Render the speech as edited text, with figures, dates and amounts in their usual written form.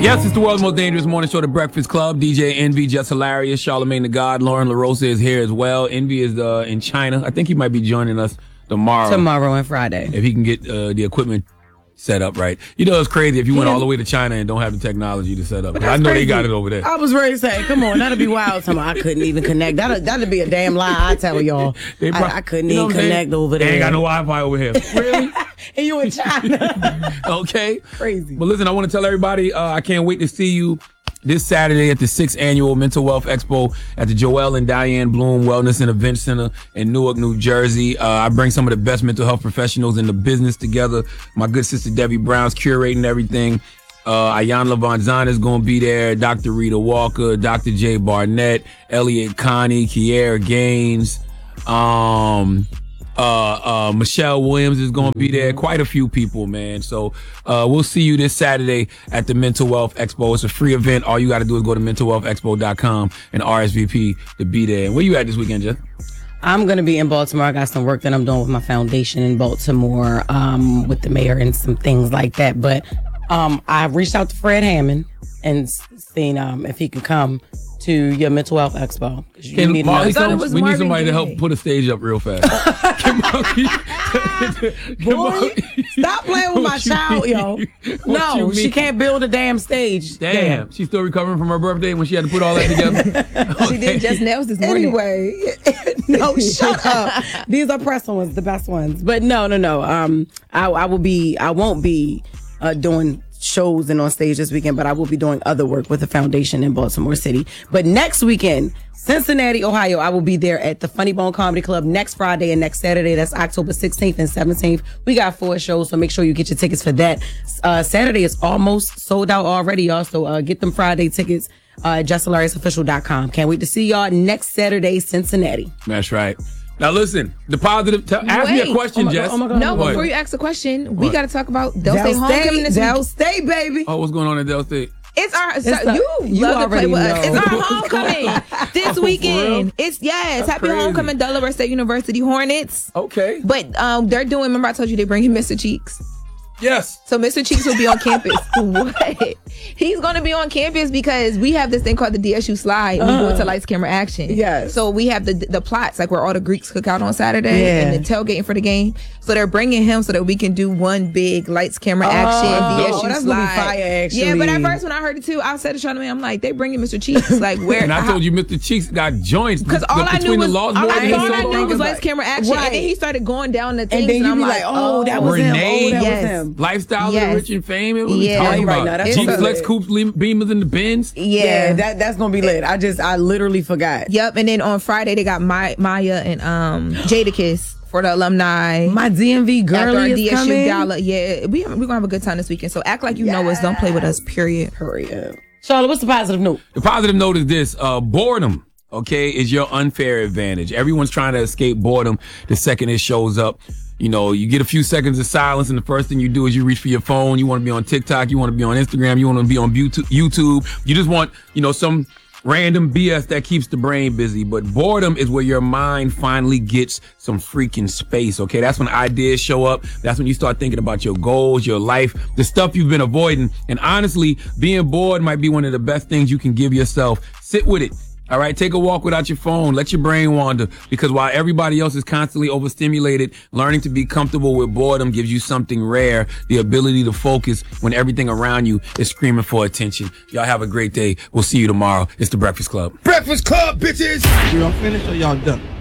Yes, it's the world's most dangerous morning show, The Breakfast Club. DJ Envy, Just Hilarious, Charlamagne the God, Lauren LaRosa is here as well. Envy is in China. I think he might be joining us tomorrow. Tomorrow and Friday. If he can get the equipment set up right. You know, it's crazy if you went all the way to China and don't have the technology to set up. I know they got it over there. I was ready to say, come on, that'd be wild. I couldn't even connect. That'd be a damn lie, I tell y'all. I couldn't even connect over there. They ain't got no Wi-Fi over here. Really? And you in China. Okay. Crazy. But listen, I want to tell everybody, I can't wait to see you this Saturday at the 6th Annual Mental Wealth Expo at the Joel and Diane Bloom Wellness and Event Center in Newark, New Jersey. I bring some of the best mental health professionals in the business together. My good sister Debbie Brown's curating everything. Ayan Lavanzana is going to be there. Dr. Rita Walker, Dr. Jay Barnett, Elliot Connie, Kiera Gaines, Michelle Williams is going to be there. Quite a few people, man. So we'll see you this Saturday at the Mental Wealth Expo. It's a free event. All you got to do is go to mentalwealthexpo.com and RSVP to be there. And where you at this weekend, Jeff? I'm going to be in Baltimore. I got some work that I'm doing with my foundation in Baltimore with the mayor and some things like that. But I reached out to Fred Hammond and seen if he can come to your Mental Health Expo. We need somebody to help put a stage up real fast. Boy, stop playing with my child, yo. No, she can't build a damn stage. Damn. She's still recovering from her birthday when she had to put all that together. She did just nails this morning. Anyway, no, shut up. These are press ones, the best ones. But no. I won't be doing shows and on stage this weekend, but I will be doing other work with the foundation in Baltimore City. But next weekend, Cincinnati, Ohio, I will be there at the Funny Bone Comedy Club next Friday and next Saturday. That's October 16th and 17th. We got 4 shows, so make sure you get your tickets for that. Saturday is almost sold out already, y'all, so get them Friday tickets at justhilarious.official.com. Can't wait to see y'all next Saturday, Cincinnati. That's right. Now listen, the positive. Ask me a question, Jess. No, before you ask a question, we got to talk about Del State homecoming this week. Del State, baby. Oh, what's going on at Del State? It's our you love to play with us. It's our homecoming this weekend. It's happy crazy. Homecoming, Delaware State University Hornets. Okay, but they're doing. Remember, I told you they bring in Mr. Cheeks. Yes. So Mr. Cheeks will be on campus. What? He's going to be on campus because we have this thing called the DSU slide. We go into lights, camera, action. Yes. So we have the plots, like where all the Greeks cook out on Saturday and the tailgating for the game. So they're bringing him so that we can do one big lights, camera, action, DSU that's slide. Gonna be fire, actually. Yeah, but at first when I heard it too, I said to Charlamagne, I'm like, they bringing Mr. Cheeks. Like where? And I told you Mr. Cheeks got joints. Because all I knew was lights, camera, action. Right. And then he started going down the things. And then you be like, oh, that was Renee, him. Oh, that was him. Lifestyle of the rich and famous. What we talking right about? now. Jeep Flex Coupes, Beamers in the Benz. Yeah, that's gonna be lit. I literally forgot. Yep. And then on Friday they got Maya and Jadakiss for the alumni. My DMV girlie is coming. Gala. Yeah, we're gonna have a good time this weekend. So act like you know us. Don't play with us. Period. Charlotte, what's the positive note? The positive note is this: boredom. Okay, is your unfair advantage. Everyone's trying to escape boredom the second it shows up. You know, you get a few seconds of silence, and the first thing you do is you reach for your phone. You want to be on TikTok. You want to be on Instagram. You want to be on YouTube. You just want, some random BS that keeps the brain busy. But boredom is where your mind finally gets some freaking space, okay? That's when ideas show up. That's when you start thinking about your goals, your life, the stuff you've been avoiding. And honestly, being bored might be one of the best things you can give yourself. Sit with it. All right, take a walk without your phone. Let your brain wander, because while everybody else is constantly overstimulated, learning to be comfortable with boredom gives you something rare, the ability to focus when everything around you is screaming for attention. Y'all have a great day. We'll see you tomorrow. It's The Breakfast Club. Breakfast Club, bitches! Y'all finished or y'all done?